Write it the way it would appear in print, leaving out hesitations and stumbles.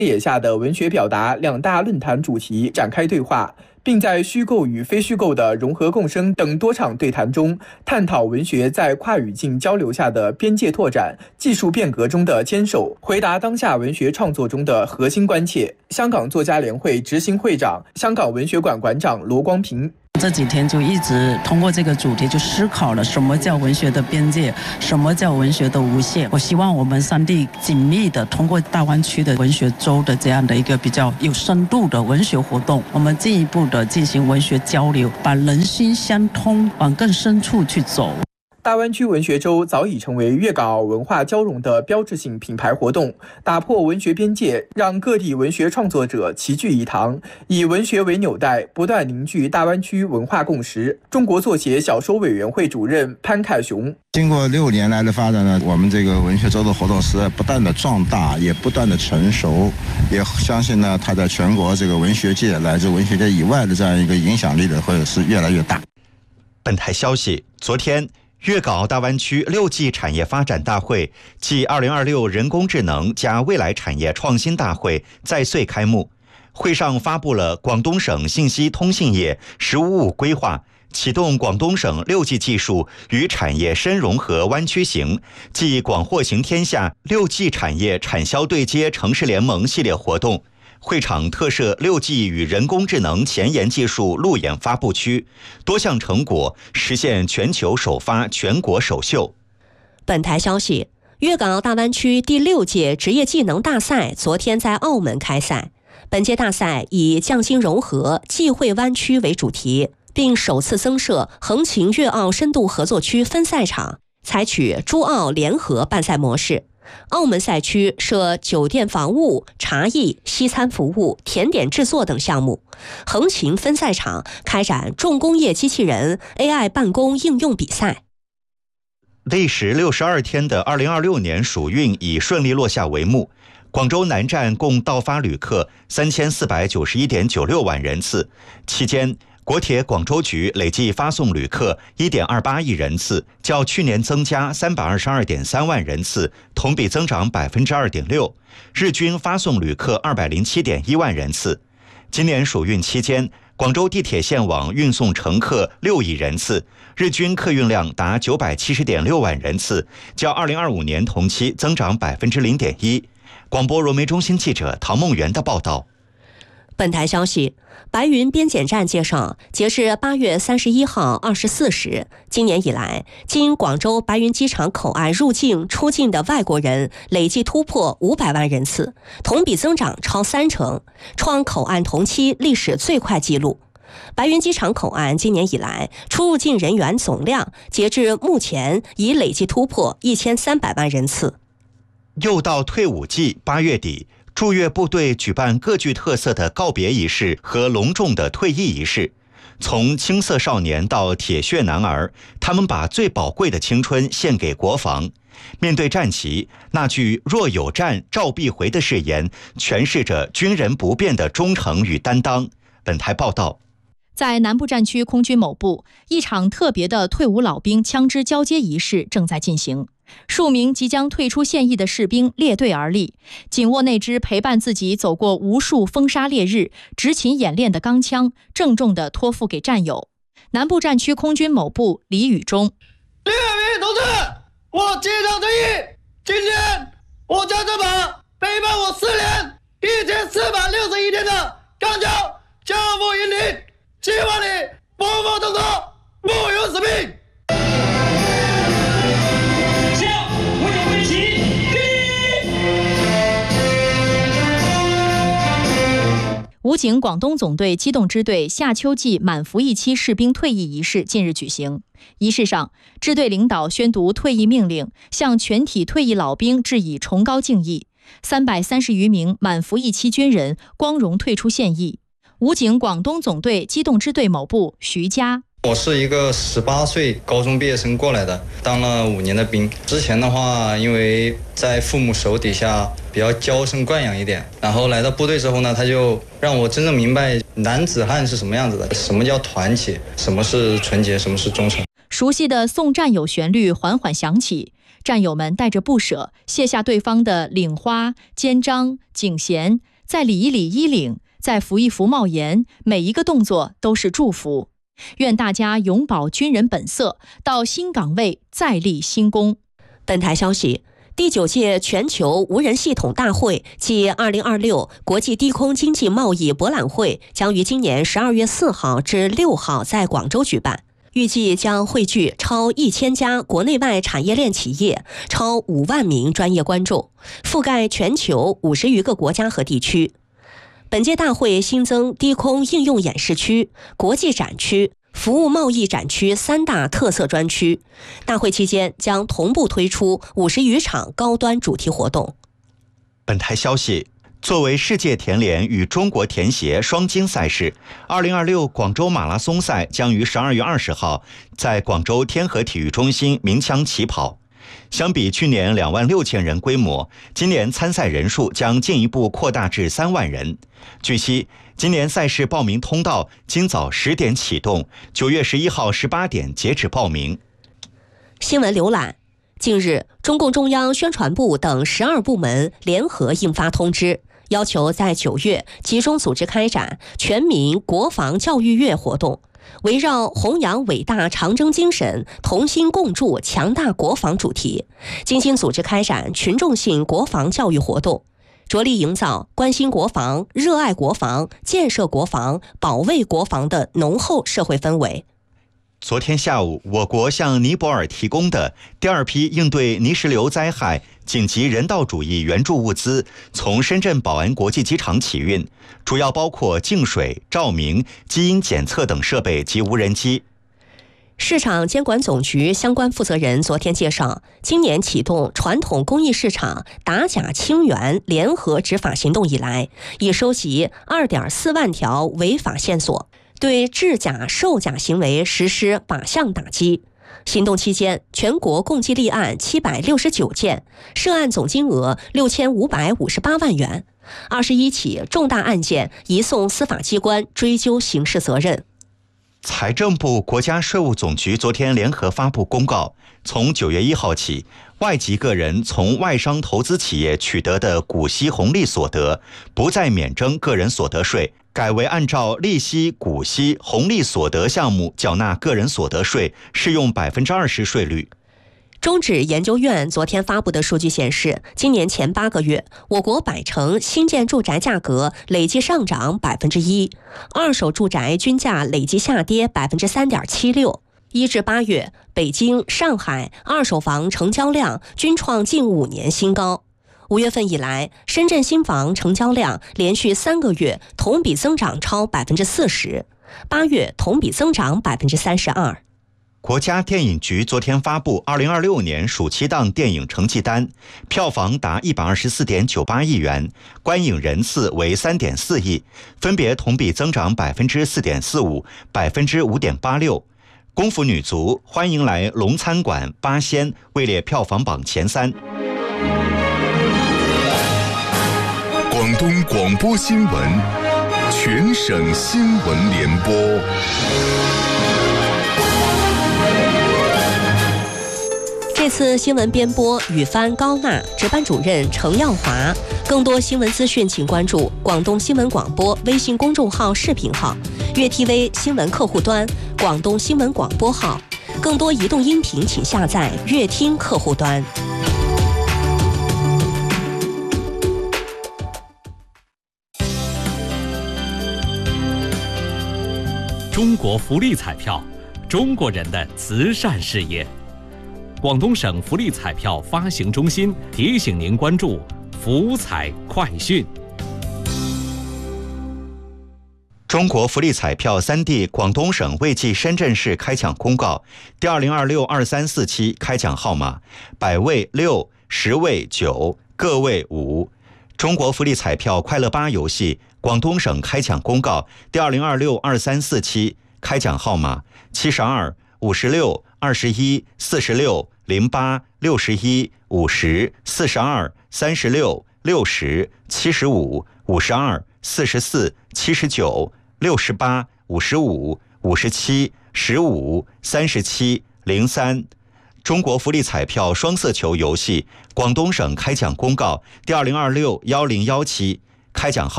野下的文学表达两大论坛主题展开对话，并在虚构与非虚构的融合共生等多场对谈中，探讨文学在跨语境交流下的边界拓展、技术变革中的坚守，回答当下文学创作中的核心关切。香港作家联会执行会长、香港文学馆馆长罗光平。 这几天就一直通过这个主题就思考了什么叫文学的边界，什么叫文学的无限。我希望我们三地紧密的通过大湾区的文学周的这样的一个比较有深度的文学活动，我们进一步的进行文学交流，把人心相通往更深处去走。 大湾区文学周早已成为粤港澳文化交融的标志性品牌活动，打破文学边界，让各地文学创作者齐聚一堂，以文学为纽带，不断凝聚大湾区文化共识。中国作协小说委员会主任潘凯雄： 经过6年来的发展呢，我们这个文学周的活动是不断的壮大，也不断的成熟，也相信呢，它在全国这个文学界乃至文学界以外的这样一个影响力的会是越来越大。 本台消息，昨天粤港澳大湾区6G 产业发展大会暨2026人工智能加未来产业创新大会在穗开幕。会上发布了广东省信息通信业“十五五”规划，启动广东省6G 技术与产业深融合湾区行暨广获行天下6G 产业产销对接城市联盟系列活动。会场特设6G 与人工智能前沿技术路演发布区，多项成果实现全球首发、全国首秀。 本台消息，粤港澳大湾区第6届职业技能大赛昨天在澳门开赛。本届大赛以匠心融合、际会湾区为主题，并首次增设横琴粤澳深度合作区分赛场，采取珠澳联合办赛模式。澳门赛区设酒店房务、茶艺、西餐服务、甜点制作等项目。横琴分赛场开展重工业机器人 AI 办公应用比赛。 历时62天的2026年暑运已顺利落下帷幕。广州南站共到发旅客3491.96万人次，期间国铁广州局累计发送旅客1.28亿人次，较去年增加322.3万人次，同比增长2.6%。日均发送旅客207.1万人次。今年暑运期间，广州地铁线网运送乘客6亿人次，日均客运量达970.6万人次，较2025年同期增长0.1%。广播融媒中心记者唐梦圆的报道。 本台消息，白云边检站介绍，截至8月31号24时，今年以来，经广州白云机场口岸入境出境的外国人累计突破500万人次，同比增长超30%，创口岸同期历史最快纪录。白云机场口岸今年以来出入境人员总量，截至目前已累计突破1300万人次。 又到退伍季，8月底，驻粤部队举办各具特色的告别仪式和隆重的退役仪式。从青涩少年到铁血男儿，他们把最宝贵的青春献给国防。面对战旗，那句若有战召必回的誓言，诠释着军人不变的忠诚与担当。本台报道。 在南部战区空军某部，一场特别的退伍老兵枪支交接仪式正在进行。数名即将退出现役的士兵列队而立，紧握那支陪伴自己走过无数风沙烈日、执勤演练的钢枪，郑重地托付给战友。南部战区空军某部李宇中： 列位同志，我即将退役，今天我将这把陪伴我4年1461天的钢枪交付于你，希望你服服动作，不辱使命。 武警广东总队机动支队夏秋季满服役期士兵退役仪式近日举行。仪式上，支队领导宣读退役命令，向全体退役老兵致以崇高敬意。330余名满服役期军人光荣退出现役。武警广东总队机动支队某部徐佳： 我是一个18岁高中毕业生过来的，当了5年的兵。之前的话，因为在父母手底下比较娇生惯养一点，然后来到部队之后呢，他就让我真正明白男子汉是什么样子的，什么叫团结，什么是纯洁，什么是忠诚。 熟悉的送战友旋律缓缓响起，战友们带着不舍，卸下对方的领花、肩章、颈衔， 再理一理衣领，再扶一扶帽檐，每一个动作都是祝福。愿大家永葆军人本色，到新岗位再立新功。 本台消息，第9届全球无人系统大会暨2026国际低空经济贸易博览会将于今年12月4号至6号在广州举办，预计将汇聚超1000家国内外产业链企业，超5万名专业观众，覆盖全球50余个国家和地区。本届大会新增低空应用演示区、国际展区、服务贸易展区3大特色专区。大会期间将同步推出50余场高端主题活动。 本台消息，作为世界田联与中国田协双金赛事，2026广州马拉松赛将于12月20号在广州天河体育中心鸣枪起跑。相比去年26000人规模，今年参赛人数将进一步扩大至3万人。据悉，今年赛事报名通道今早10点启动，9月11号18点截止报名。 新闻浏览，近日，中共中央宣传部等12部门联合印发通知，要求在9月集中组织开展全民国防教育月活动，围绕弘扬伟大长征精神，同心共筑强大国防主题，精心组织开展群众性国防教育活动，着力营造关心国防、热爱国防、建设国防、保卫国防的浓厚社会氛围。 昨天下午，我国向尼泊尔提供的第2批应对泥石流灾害紧急人道主义援助物资从深圳宝安国际机场起运，主要包括净水、照明、基因检测等设备及无人机。 市场监管总局相关负责人昨天介绍，今年启动传统工艺市场打假清源联合执法行动以来，已收集2.4万条违法线索，对制假售假行为实施靶向打击。行动期间，全国共计立案769件，涉案总金额6558万元，21起重大案件移送司法机关追究刑事责任。 财政部、国家税务总局昨天联合发布公告，从9月1号起，外籍个人从外商投资企业取得的股息红利所得，不再免征个人所得税，改为按照利息、股息、红利所得项目缴纳个人所得税，适用20%税率。 中指研究院昨天发布的数据显示，今年前8个月，我国百城新建住宅价格累计上涨1%，二手住宅均价累计下跌3.76%。1至8月，北京、上海二手房成交量均创近5年新高。5月份以来，深圳新房成交量连续3个月同比增长超40%，8月同比增长32%。 国家电影局昨天发布2026年暑期档电影成绩单，票房达124.98亿元，观影人次为3.4亿，分别同比增长4.45%、5.86%。功夫女足欢迎来龙餐馆八仙位列票房榜前3。 广东广播新闻，全省新闻联播。 这次新闻编播雨帆、高娜，值班主任程耀华。更多新闻资讯，请关注广东新闻广播微信公众号视频号、粤 TV 新闻客户端、广东新闻广播号。更多移动音频，请下载粤听客户端。 中国福利彩票，中国人的慈善事业。广东省福利彩票发行中心提醒您关注福彩快讯。 中国福利彩票3D 广东省卫计深圳市开奖公告，第2026-234期开奖号码100位6、10位9、个位5。中国福利彩票快乐8游戏广东省开奖公告，第2026-234期开奖号码72、56、21、46、08、61、50、42、36、60、75、52、44、79、68、55、57、15、37、03。中国福利彩票双色球游戏广东省开奖公告，第2026-1017开奖号